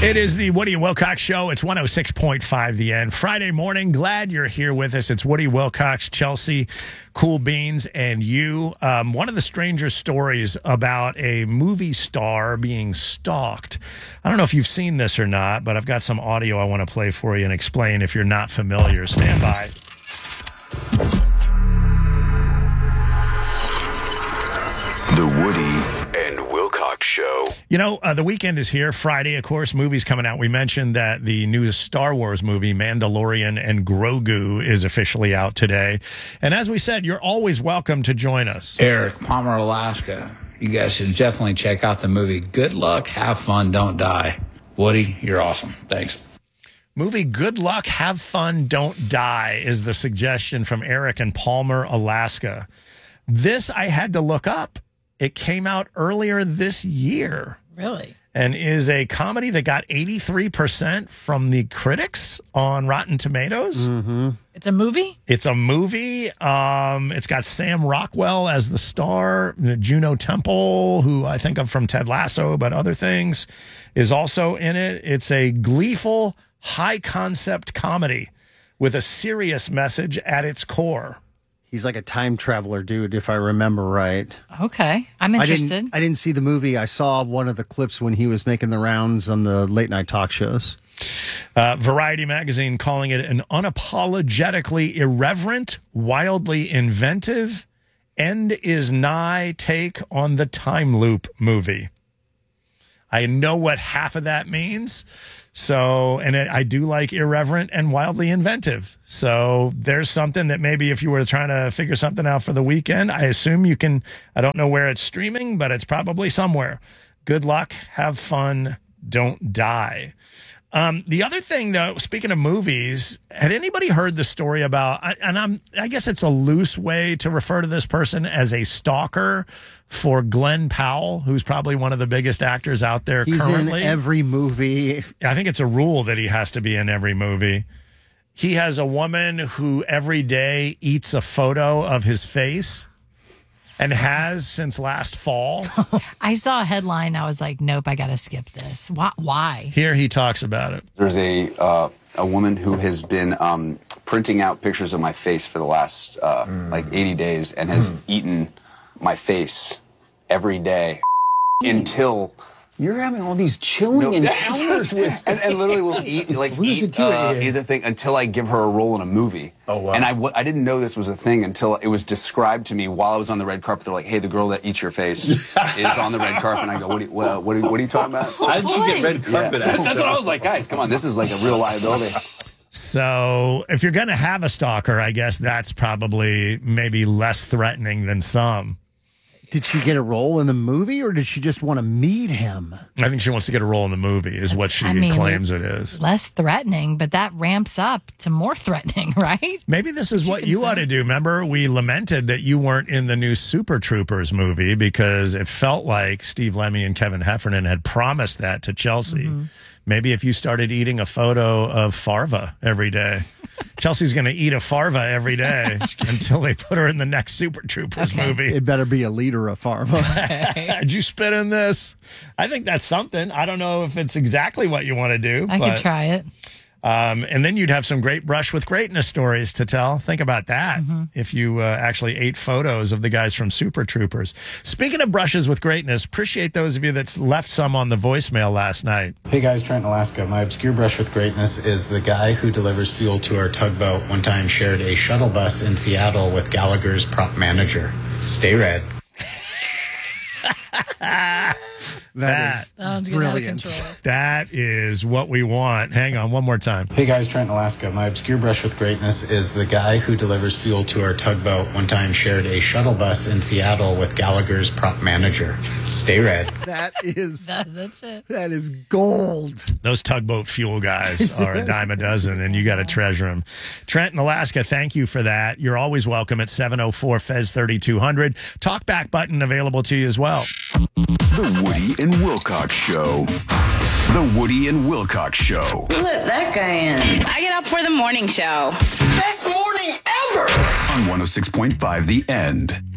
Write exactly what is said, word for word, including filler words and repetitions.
It is the Woody Wilcox Show. It's one oh six point five The End. Friday morning. Glad you're here with us. It's Woody Wilcox, Chelsea, Cool Beans, and you. Um, one of the stranger stories about a movie star being stalked. I don't know if you've seen this or not, but I've got some audio I want to play for you and explain if you're not familiar. Stand by. The Woody and Wilcox Show. You know, uh, the weekend is here. Friday, of course, movies coming out. We mentioned that the new Star Wars movie, Mandalorian and Grogu, is officially out today. And as we said, you're always welcome to join us. Eric, Palmer, Alaska. You guys should definitely check out the movie. Good luck, have fun, don't die. Woody, you're awesome. Thanks. Movie Good Luck, Have Fun, Don't Die is the suggestion from Eric in Palmer, Alaska. This I had to look up. It came out earlier this year. Really? And is a comedy that got eighty-three percent from the critics on Rotten Tomatoes. Mm-hmm. It's a movie? It's a movie. Um, it's got Sam Rockwell as the star. Juno Temple, who I think of from Ted Lasso, but other things, is also in it. It's a gleeful, high-concept comedy with a serious message at its core. He's like a time traveler dude, if I remember right. Okay. I'm interested. I didn't, I didn't see the movie. I saw one of the clips when he was making the rounds on the late night talk shows. Uh, Variety magazine calling it an unapologetically irreverent, wildly inventive, end is nigh take on the time loop movie. I know what half of that means. So, and it, I do like irreverent and wildly inventive. So there's something that maybe if you were trying to figure something out for the weekend, I assume you can. I don't know where it's streaming, but it's probably somewhere. Good luck. Have fun. Don't die. Um, the other thing, though, speaking of movies, had anybody heard the story about, and I'm, I guess it's a loose way to refer to this person as a stalker for Glenn Powell, who's probably one of the biggest actors out there He's currently. in every movie. I think it's a rule that he has to be in every movie. He has a woman who every day eats a photo of his face. And has since last fall. I saw a headline. I was like, nope, I got to skip this. Why? Why? Here he talks about it. There's a uh, a woman who has been um, printing out pictures of my face for the last uh, mm. like eighty days and has mm. eaten my face every day until... You're having all these chilling no, encounters with... and, and literally will eat, like, eat, uh, eat the thing until I give her a role in a movie. Oh, wow. And I, w- I didn't know this was a thing until it was described to me while I was on the red carpet. They're like, hey, the girl that eats your face is on the red carpet. And I go, what are you, what, what are you, what are you talking about? How did you get red carpet? Yeah. That's what I was like, guys, come on, this is like a real liability. So if you're going to have a stalker, I guess that's probably maybe less threatening than some. Did she get a role in the movie, or did she just want to meet him? I think she wants to get a role in the movie, is what she I mean, claims it is. Less threatening, but that ramps up to more threatening, right? Maybe this is what you ought to do. Remember, we lamented that you weren't in the new Super Troopers movie because it felt like Steve Lemmy and Kevin Heffernan had promised that to Chelsea. Mm-hmm. Maybe if you started eating a photo of Farva every day. Chelsea's going to eat a Farva every day until they put her in the next Super Troopers okay. movie. It better be a liter of Farva. Okay. Did you spit in this? I think that's something. I don't know if it's exactly what you want to do. I but, could try it. Um, and then you'd have some great Brush with Greatness stories to tell. Think about that mm-hmm. if you uh, actually ate photos of the guys from Super Troopers. Speaking of brushes with greatness, appreciate those of you that left some on the voicemail last night. Hey guys, Trent, Alaska. My obscure brush with greatness is the guy who delivers fuel to our tugboat one time shared a shuttle bus in Seattle with Gallagher's prop manager. Stay red. That, that is brilliant. That is what we want. Hang on, one more time. Hey guys, Trent, Alaska. My obscure brush with greatness is the guy who delivers fuel to our tugboat one time shared a shuttle bus in Seattle with Gallagher's prop manager. Stay red. That is that, that's it. That is gold. Those tugboat fuel guys are a dime a dozen, and you got to treasure them. Trent in Alaska, thank you for that. You're always welcome at seven oh four F E Z thirty-two hundred. Talkback button available to you as well. The Woody and Wilcox Show. The Woody and Wilcox Show. Let that guy in. I get up for the morning show. Best morning ever. On one oh six point five The End.